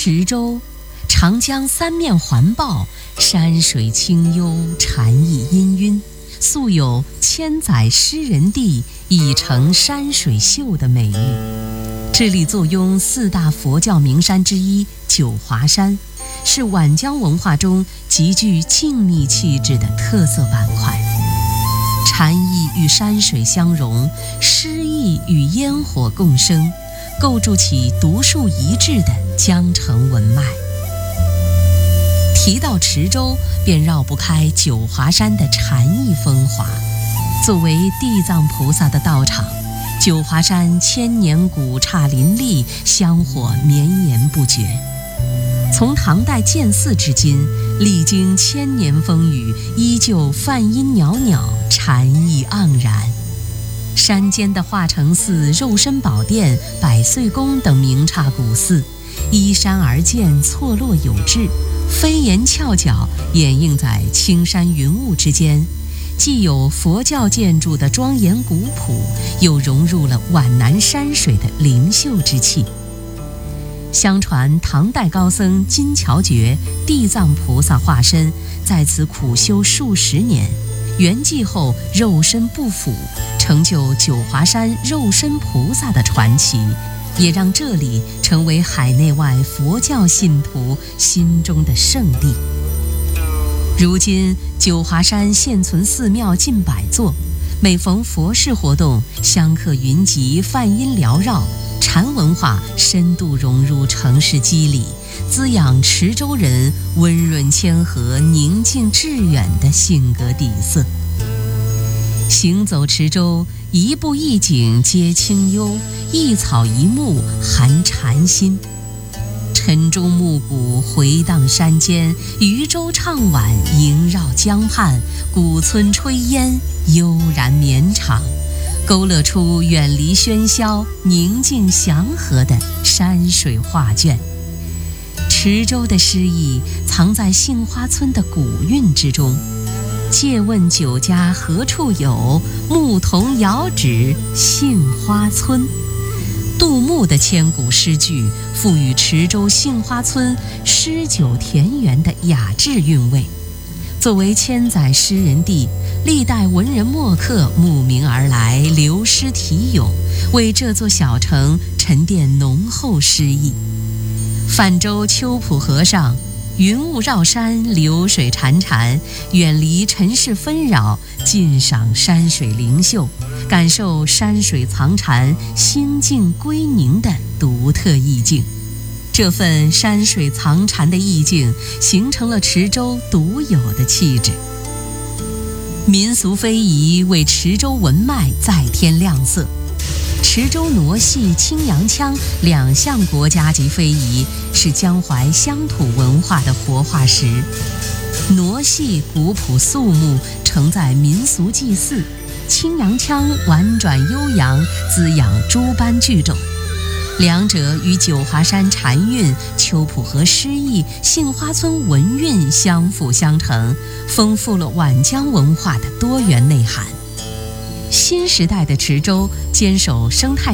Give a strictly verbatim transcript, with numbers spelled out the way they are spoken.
池州，长江三面环抱，山水清幽，禅意氤氲，素有千载诗人地，已成山水秀的美誉。这里坐拥四大佛教名山之一九华山，是皖江文化中极具静谧气质的特色板块。禅意与山水相融，诗意与烟火共生，构筑起独树一帜的江城文脉。提到池州，便绕不开九华山的禅意风华。作为地藏菩萨的道场，九华山千年古刹林立，香火绵延不绝。从唐代建寺至今，历经千年风雨，依旧梵音袅袅，禅意盎然。山间的化成寺、肉身宝殿、百岁宫等名刹古寺，依山而建，错落有致，飞檐翘角，掩映在青山云雾之间，既有佛教建筑的庄严古朴，又融入了皖南山水的灵秀之气。相传唐代高僧金乔觉地藏菩萨化身，在此苦修数十年，圆寂后肉身不腐，成就九华山肉身菩萨的传奇，也让这里成为海内外佛教信徒心中的圣地。如今九华山现存寺庙近百座，每逢佛事活动，香客云集，梵音缭绕，禅文化深度融入城市肌理，滋养池州人温润谦和、宁静致远的性格底色。行走池州，一步一景皆清幽，一草一木含禅心。晨钟暮鼓回荡山间，渔舟唱晚萦绕江畔，古村炊烟悠然绵长，勾勒出远离喧嚣、宁静祥和的山水画卷。池州的诗意藏在杏花村的古韵之中。借问酒家何处有，牧童遥指杏花村。杜牧的千古诗句赋予池州杏花村诗酒田园的雅致韵味。作为千载诗人地，历代文人墨客慕名而来，流诗题咏，为这座小城沉淀浓厚诗意。泛舟秋浦河上，云雾绕山，流水潺潺，远离尘世纷扰，尽赏山水灵秀，感受山水藏禅、心静归宁的独特意境。这份山水藏禅的意境，形成了池州独有的气质。民俗非遗为池州文脉再添亮色。池州傩戏、青阳腔两项国家级非遗，是江淮乡土文化的活化石。傩戏古朴肃穆，承载民俗祭祀；青阳腔婉转悠扬，滋养诸般剧种。两者与九华山禅韵、秋浦河诗意、杏花村文韵相辅相成，丰富了皖江文化的多元内涵。新时代的池州坚守生态